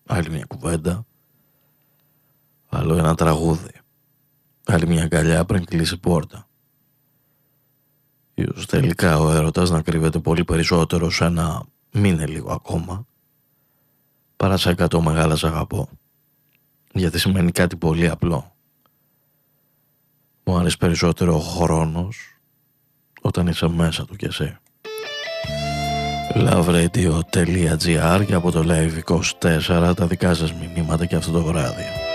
άλλη μια κουβέντα, άλλο ένα τραγούδι, άλλη μια αγκαλιά πριν κλείσει πόρτα. Ίσως τελικά ο έρωτας να κρύβεται πολύ περισσότερο σε ένα μείνε λίγο ακόμα, παρά σε 100 μεγάλα σ' αγαπώ, γιατί σημαίνει κάτι πολύ απλό. Μου αρέσει περισσότερο ο χρόνος όταν είσαι μέσα του κι εσύ. Loveradio.gr και από το Live 24 τα δικά σας μηνύματα και αυτό το βράδυ.